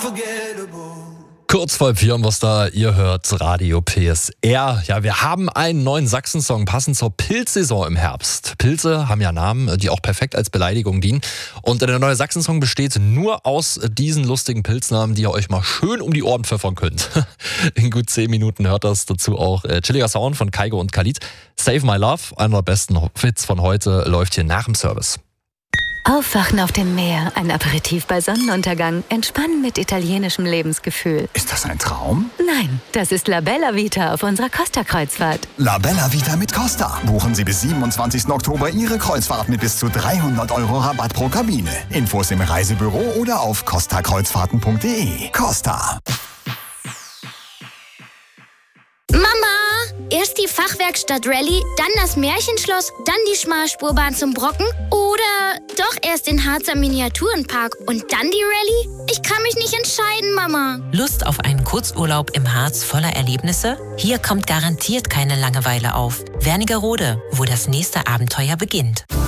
Kurz vor 4 was da, ihr hört Radio PSR. Ja, wir haben einen neuen Sachsen-Song passend zur Pilzsaison im Herbst. Pilze haben ja Namen, die auch perfekt als Beleidigung dienen. Und der neue Sachsen-Song besteht nur aus diesen lustigen Pilznamen, die ihr euch mal schön um die Ohren pfeffern könnt. In gut 10 Minuten hört das dazu auch chilliger Sound von Kaigo und Khalid. Save My Love, einer der besten Hits von heute, läuft hier nach dem Service. Aufwachen auf dem Meer, ein Aperitif bei Sonnenuntergang, entspannen mit italienischem Lebensgefühl. Ist das ein Traum? Nein, das ist La Bella Vita auf unserer Costa-Kreuzfahrt. La Bella Vita mit Costa. Buchen Sie bis 27. Oktober Ihre Kreuzfahrt mit bis zu 300 € Rabatt pro Kabine. Infos im Reisebüro oder auf costakreuzfahrten.de. Costa. Mama! Erst die Fachwerkstatt Rallye, dann das Märchenschloss, dann die Schmalspurbahn zum Brocken oder doch erst den Harzer Miniaturenpark und dann die Rallye? Ich kann mich nicht entscheiden, Mama. Lust auf einen Kurzurlaub im Harz voller Erlebnisse? Hier kommt garantiert keine Langeweile auf. Wernigerode, wo das nächste Abenteuer beginnt.